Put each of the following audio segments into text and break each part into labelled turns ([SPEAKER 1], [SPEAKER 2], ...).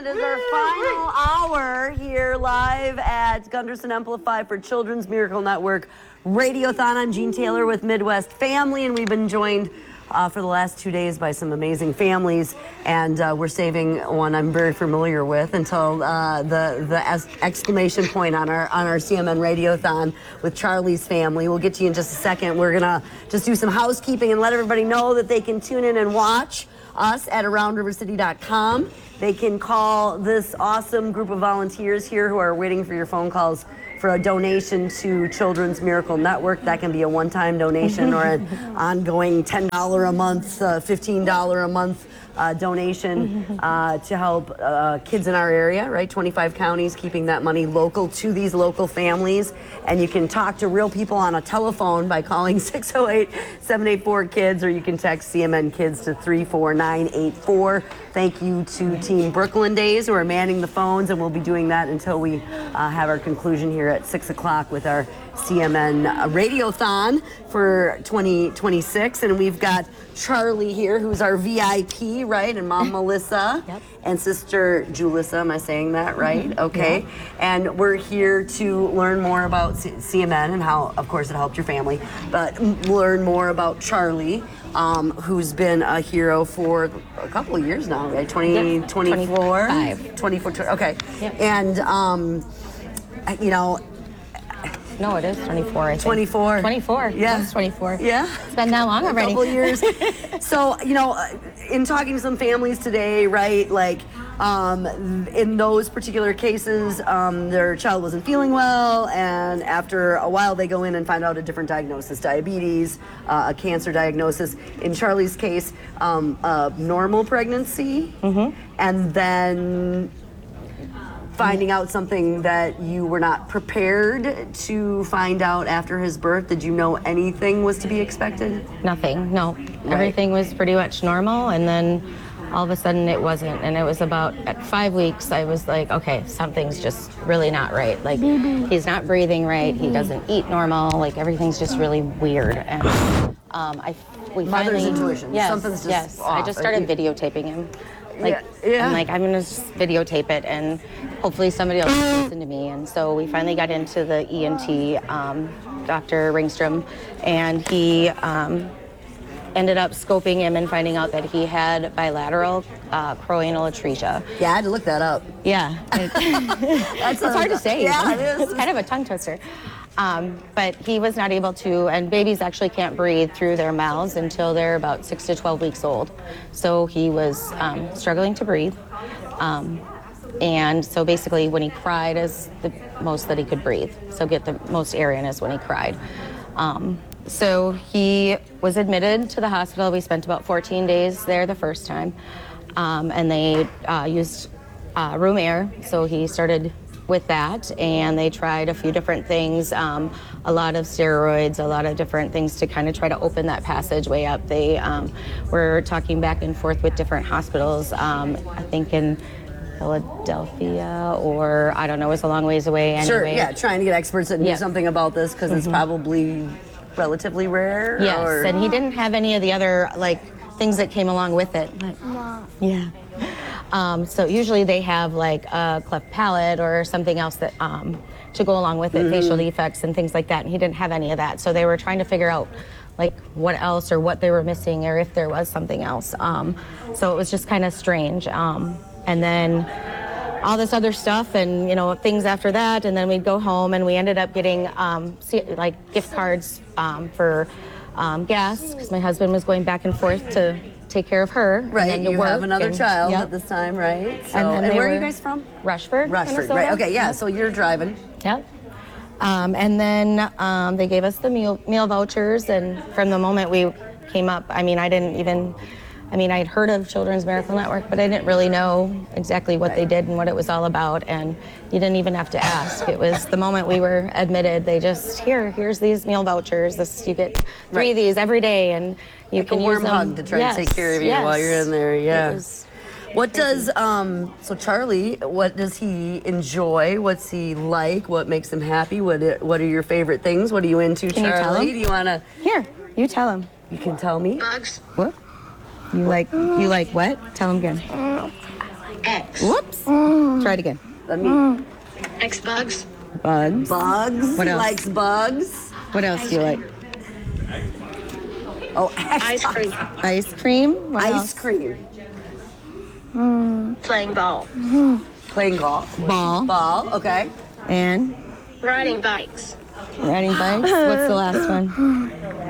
[SPEAKER 1] It is our final hour here live at Gunderson Amplify for Children's Miracle Network Radiothon. I'm Jean Taylor with Midwest Family, and we've been joined for the last 2 days by some amazing families, and we're saving one I'm very familiar with until the exclamation point on our CMN Radiothon with Charlie's family. We'll get to you in just a second. We're gonna just do some housekeeping and let everybody know that they can tune in and watch us at AroundRiverCity.com. They can call this awesome group of volunteers here who are waiting for your phone calls for a donation to Children's Miracle Network. That can be a one-time donation or an ongoing $10 a month, $15 a month donation to help kids in our area, right? 25 counties, keeping that money local to these local families. And you can talk to real people on a telephone by calling 608-784-KIDS, or you can text CMN Kids to 34984. Thank you to Team Brooklyn Days, who are manning the phones, and we'll be doing that until we have our conclusion here at 6 o'clock with our CMN Radiothon for 2026. And we've got Charlie here, who's our VIP, right? And Mom Melissa.
[SPEAKER 2] Yep.
[SPEAKER 1] And Sister Julissa, am I saying that right? Okay. Yeah. And we're here to learn more about CMN and how, of course, it helped your family, but learn more about Charlie, who's been a hero for a couple of years now, right? 24? 24, okay.
[SPEAKER 2] Yep.
[SPEAKER 1] And, you know,
[SPEAKER 2] no, it is 24, I think.
[SPEAKER 1] 24.
[SPEAKER 2] 24.
[SPEAKER 1] Yeah.
[SPEAKER 2] It's 24.
[SPEAKER 1] Yeah.
[SPEAKER 2] It's been that long already.
[SPEAKER 1] A couple years. So, you know, in talking to some families today, right, like, in those particular cases, their child wasn't feeling well, and after a while they go in and find out a different diagnosis, diabetes, a cancer diagnosis. In Charlie's case, a normal pregnancy, and then finding out something that you were not prepared to find out after his birth. Did you know anything was to be expected?
[SPEAKER 2] Nothing, no.
[SPEAKER 1] Right.
[SPEAKER 2] Everything was pretty much normal, and then all of a sudden it wasn't. And it was about at 5 weeks, I was like, okay, something's just really not right. Like, he's not breathing right, he doesn't eat normal, like everything's just really weird. And we
[SPEAKER 1] Mother's
[SPEAKER 2] finally,
[SPEAKER 1] intuition.
[SPEAKER 2] Yes,
[SPEAKER 1] Something's just
[SPEAKER 2] yes.
[SPEAKER 1] off.
[SPEAKER 2] I just started videotaping him. Like,
[SPEAKER 1] yeah.
[SPEAKER 2] I'm like, I'm gonna just videotape it, and hopefully somebody else will listen to me. And so we finally got into the ENT, Dr. Ringstrom, and he ended up scoping him and finding out that he had bilateral choroidal atresia.
[SPEAKER 1] Yeah, I had to look that up.
[SPEAKER 2] Yeah. It's hard to say.
[SPEAKER 1] Yeah, it is.
[SPEAKER 2] It's kind of a tongue twister. But he was not able to, and babies actually can't breathe through their mouths until they're about 6 to 12 weeks old. So he was struggling to breathe. And so basically when he cried is the most that he could breathe. So get the most air in is when he cried. So he was admitted to the hospital. We spent about 14 days there the first time. And they used room air. So he started with that, and they tried a few different things, a lot of steroids, a lot of different things to kind of try to open that passageway up. They were talking back and forth with different hospitals, I think in Philadelphia, or I don't know, it was a long ways away anyway.
[SPEAKER 1] Sure, yeah, trying to get experts that knew something about this, because it's probably relatively rare.
[SPEAKER 2] Yes,
[SPEAKER 1] or...
[SPEAKER 2] and he didn't have any of the other like things that came along with it. But, yeah. So usually they have like a cleft palate or something else that to go along with it, facial defects and things like that. And he didn't have any of that. So they were trying to figure out like what else or what they were missing or if there was something else. So it was just kind of strange. And then all this other stuff and, you know, things after that. And then we'd go home, and we ended up getting like gift cards for gas, because my husband was going back and forth to take care of her.
[SPEAKER 1] Right,
[SPEAKER 2] and then to
[SPEAKER 1] you
[SPEAKER 2] work
[SPEAKER 1] have another child
[SPEAKER 2] yep.
[SPEAKER 1] at this time, right? So,
[SPEAKER 2] and
[SPEAKER 1] where are you guys from?
[SPEAKER 2] Rushford, Minnesota.
[SPEAKER 1] Right, okay, yeah, so you're driving.
[SPEAKER 2] Yep. And then they gave us the meal vouchers, and from the moment we came up, I mean, I'd heard of Children's Miracle Network, but I didn't really know exactly what they did and what it was all about, and you didn't even have to ask. It was the moment we were admitted, they just, here's these meal vouchers, you get 3 of these every day, and you
[SPEAKER 1] like
[SPEAKER 2] can
[SPEAKER 1] a warm
[SPEAKER 2] use them.
[SPEAKER 1] hug to try to take care of you while you're in there, yeah. What does, so Charlie, what does he enjoy? What's he like? What makes him happy? What are your favorite things? What are you into,
[SPEAKER 2] Can
[SPEAKER 1] Charlie?
[SPEAKER 2] you tell him?
[SPEAKER 1] Do you want to?
[SPEAKER 2] Here, you tell him.
[SPEAKER 1] You can tell me?
[SPEAKER 3] Bugs.
[SPEAKER 2] What? You like what? Tell him again.
[SPEAKER 3] I like X.
[SPEAKER 2] Whoops. Try it again.
[SPEAKER 1] Let me.
[SPEAKER 3] X bugs.
[SPEAKER 2] Bugs.
[SPEAKER 1] Bugs.
[SPEAKER 2] What
[SPEAKER 1] He
[SPEAKER 2] else?
[SPEAKER 1] likes bugs.
[SPEAKER 2] What else do you like?
[SPEAKER 1] Oh,
[SPEAKER 3] Ice cream.
[SPEAKER 2] Ice cream. What
[SPEAKER 1] Ice
[SPEAKER 2] else?
[SPEAKER 1] cream.
[SPEAKER 3] Playing ball.
[SPEAKER 1] Playing golf.
[SPEAKER 2] Ball.
[SPEAKER 1] Ball. Okay.
[SPEAKER 2] And
[SPEAKER 3] Riding bikes.
[SPEAKER 2] riding bikes. What's the last one?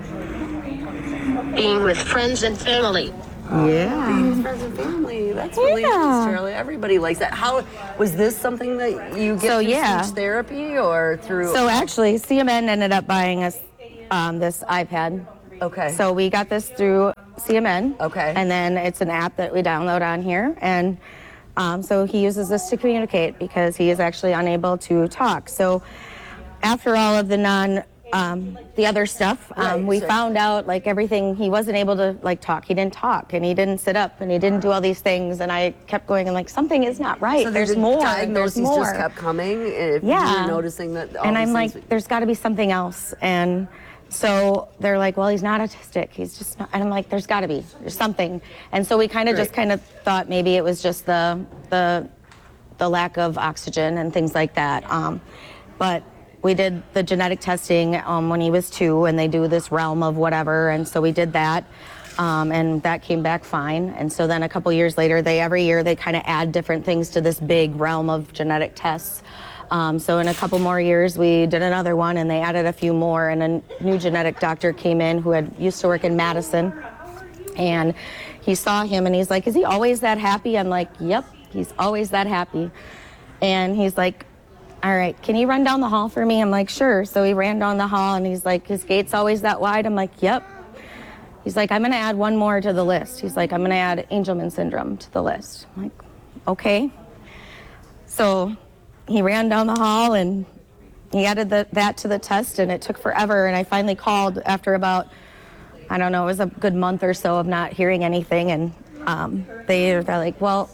[SPEAKER 3] Being with friends and family.
[SPEAKER 2] Yeah.
[SPEAKER 1] Friends and family. That's really
[SPEAKER 2] Yeah.
[SPEAKER 1] nice, Charlie. Everybody likes that. How was this something that you get
[SPEAKER 2] So,
[SPEAKER 1] through
[SPEAKER 2] yeah.
[SPEAKER 1] speech therapy or through?
[SPEAKER 2] So actually, CMN ended up buying us this iPad.
[SPEAKER 1] Okay.
[SPEAKER 2] So we got this through CMN.
[SPEAKER 1] Okay.
[SPEAKER 2] And then it's an app that we download on here. And so he uses this to communicate because he is actually unable to talk. So after all of the other stuff,
[SPEAKER 1] Right,
[SPEAKER 2] we
[SPEAKER 1] sure.
[SPEAKER 2] found out like everything, he wasn't able to like talk. He didn't talk and he didn't sit up and he didn't do all these things. And I kept going and like, something is not right.
[SPEAKER 1] So
[SPEAKER 2] There's
[SPEAKER 1] the
[SPEAKER 2] more.
[SPEAKER 1] diagnoses
[SPEAKER 2] There's more.
[SPEAKER 1] just kept coming. If
[SPEAKER 2] Yeah.
[SPEAKER 1] you were noticing that. All
[SPEAKER 2] And
[SPEAKER 1] these
[SPEAKER 2] I'm
[SPEAKER 1] things-
[SPEAKER 2] like, there's got to be something else. And so they're like, well, he's not autistic. He's just not. And I'm like, there's got to be. There's something. And so we kind of just
[SPEAKER 1] Right.
[SPEAKER 2] kind of thought maybe it was just the lack of oxygen and things like that. But we did the genetic testing when he was 2, and they do this realm of whatever. And so we did that. And that came back fine. And so then a couple years later, every year they kind of add different things to this big realm of genetic tests. So in a couple more years, we did another one, and they added a few more. And a new genetic doctor came in who had used to work in Madison, and he saw him, and he's like, "Is he always that happy?" I'm like, "Yep, he's always that happy." And he's like, "All right, can you run down the hall for me?" I'm like, "Sure." So he ran down the hall, and he's like, "His gait's always that wide?" I'm like, "Yep." He's like, "I'm going to add one more to the list." He's like, "I'm going to add Angelman syndrome to the list." I'm like, "Okay." So he ran down the hall and he added that to the test, and it took forever. And I finally called after about, I don't know, it was a good month or so of not hearing anything. And they're like, well,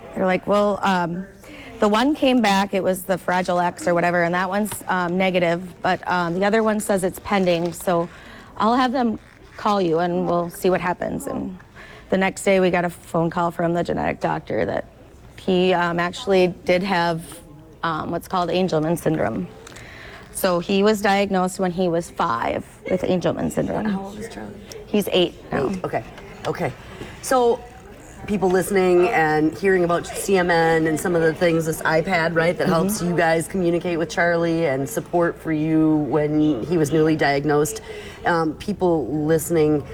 [SPEAKER 2] the one came back, it was the Fragile X or whatever, and that one's negative, but the other one says it's pending. So I'll have them call you and we'll see what happens. And the next day we got a phone call from the genetic doctor that he actually did have what's called Angelman syndrome. So he was diagnosed when he was 5 with Angelman syndrome.
[SPEAKER 1] How old is Charlie?
[SPEAKER 2] He's 8 now.
[SPEAKER 1] Okay. So people listening and hearing about CMN and some of the things, this iPad, right, that helps you guys communicate with Charlie and support for you when he was newly diagnosed. People listening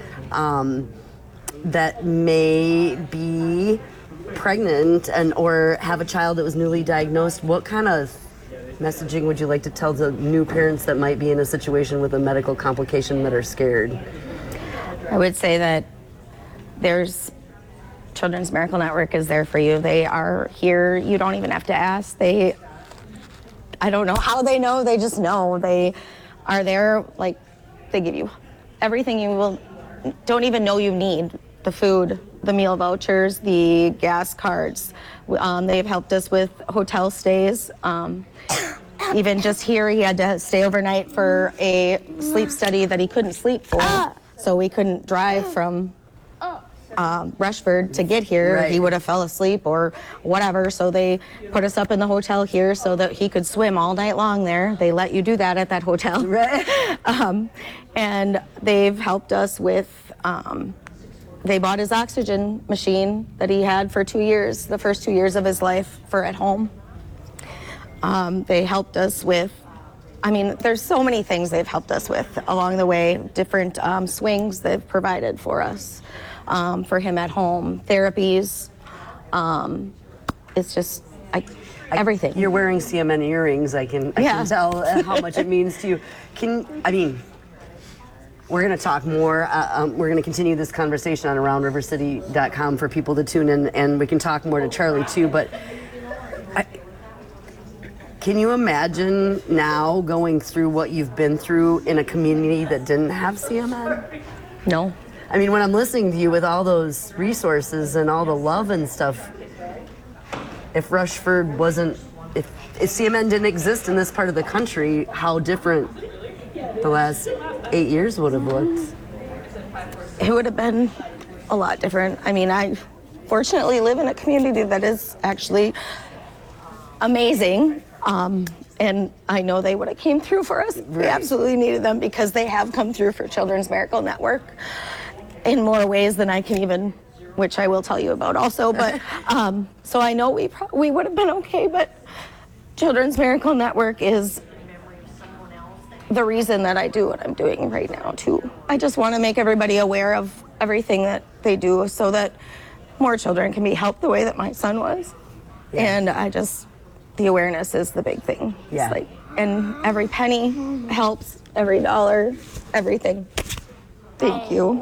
[SPEAKER 1] that may be pregnant and or have a child that was newly diagnosed, what kind of messaging would you like to tell the new parents that might be in a situation with a medical complication that are scared?
[SPEAKER 2] I would say that there's Children's Miracle Network is there for you. They are here. You don't even have to ask. I don't know how they know. They just know. They are there. Like, they give you everything you don't even know you need. The food, the meal vouchers, the gas cards. They've helped us with hotel stays. Even just here, he had to stay overnight for a sleep study that he couldn't sleep for. So we couldn't drive from Rushford to get here.
[SPEAKER 1] Right.
[SPEAKER 2] He would have fell asleep or whatever. So they put us up in the hotel here so that he could swim all night long there. They let you do that at that hotel.
[SPEAKER 1] Right.
[SPEAKER 2] And they've helped us with, they bought his oxygen machine that he had for 2 years, the first 2 years of his life for at home. They helped us with, there's so many things they've helped us with along the way, different swings they've provided for us, for him at home, therapies. It's just everything.
[SPEAKER 1] You're wearing CMN earrings. I can tell how much it means to you. We're going to talk more. We're going to continue this conversation on AroundRiverCity.com for people to tune in, and we can talk more to Charlie too. But can you imagine now going through what you've been through in a community that didn't have CMN?
[SPEAKER 2] No.
[SPEAKER 1] When I'm listening to you with all those resources and all the love and stuff, if Rushford wasn't, if CMN didn't exist in this part of the country, how different the last 8 years would have looked.
[SPEAKER 2] It would have been a lot different. fortunately live in a community that is actually amazing. And I know they would have came through for us. We absolutely needed them because they have come through for Children's Miracle Network in more ways than I can even, which I will tell you about also. But so I know we would have been okay, but Children's Miracle Network is the reason that I do what I'm doing right now too. I just want to make everybody aware of everything that they do so that more children can be helped the way that my son was. And the awareness is the big thing.
[SPEAKER 1] Yeah.
[SPEAKER 2] It's like, and every penny helps, every dollar, everything. Thank you.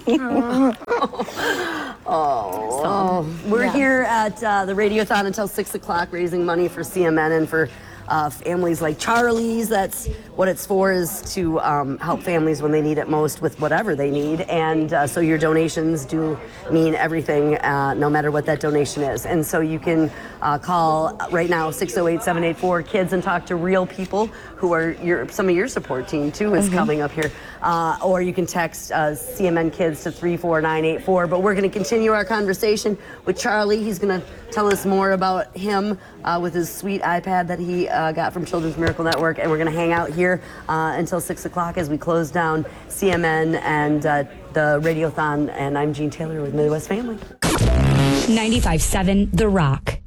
[SPEAKER 1] We're here at the Radiothon until 6 o'clock, raising money for CMN and for families like Charlie's. That's what it's for, is to help families when they need it most with whatever they need. And so your donations do mean everything, no matter what that donation is. And so you can call right now 608-784-KIDS and talk to real people who are some of your support team too is coming up here. Or you can text CMN Kids to 34984. But we're going to continue our conversation with Charlie. He's going to tell us more about him with his sweet iPad that he got from Children's Miracle Network. And we're going to hang out here until 6 o'clock as we close down CMN and the Radiothon. And I'm Jean Taylor with Midwest Family.
[SPEAKER 4] 95.7 The Rock.